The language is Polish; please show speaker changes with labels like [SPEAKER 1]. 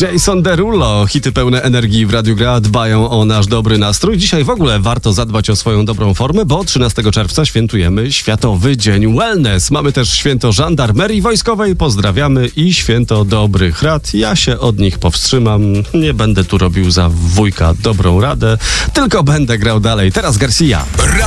[SPEAKER 1] Jason Derulo, hity pełne energii w Radiu Gra dbają o nasz dobry nastrój. Dzisiaj w ogóle warto zadbać o swoją dobrą formę, bo 13 czerwca świętujemy Światowy Dzień Wellness. Mamy też święto Żandarmerii Wojskowej, pozdrawiamy, i święto dobrych rad. Ja się od nich powstrzymam, nie będę tu robił za wujka dobrą radę, tylko będę grał dalej. Teraz Garcia.